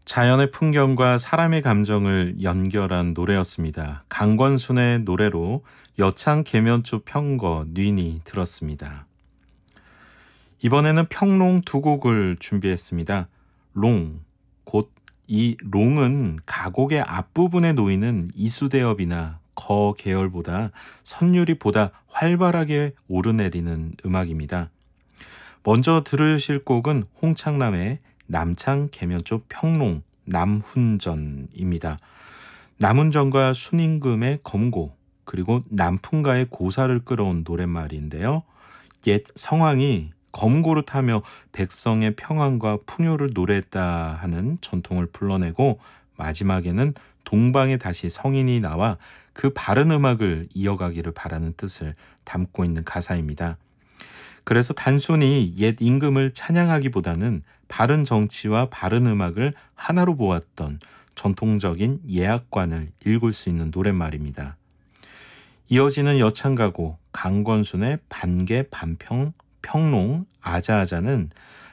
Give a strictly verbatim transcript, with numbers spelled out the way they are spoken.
자연의 풍경과 사람의 감정을 연결한 노래였습니다. 강권순의 노래로 여창 계면초 평거 뉘니 들었습니다. 이번에는 평롱 두 곡을 준비했습니다. 롱, 곧 이 롱은 가곡의 앞부분에 놓이는 이수대엽이나 거 계열보다 선율이 보다 활발하게 오르내리는 음악입니다. 먼저 들으실 곡은 홍창남의 남창 계면초 평롱 남훈전입니다. 남훈전과 순임금의 검고 그리고 남풍가의 고사를 끌어온 노랫말인데요. 옛 성왕이 검고를 타며 백성의 평안과 풍요를 노래했다 하는 전통을 불러내고 마지막에는 동방에 다시 성인이 나와 그 바른 음악을 이어가기를 바라는 뜻을 담고 있는 가사입니다. 그래서 단순히 옛 임금을 찬양하기보다는 바른 정치와 바른 음악을 하나로 보았던 전통적인 예학관을 읽을 수 있는 노랫말입니다. 이어지는 여창가곡 강권순의 반개 반평 평롱 아자아자는